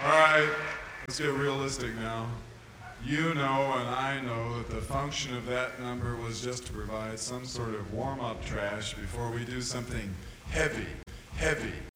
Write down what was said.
All right, let's get realistic now. You know and I know that the function of that number was just to provide some sort of warm-up trash before we do something heavy,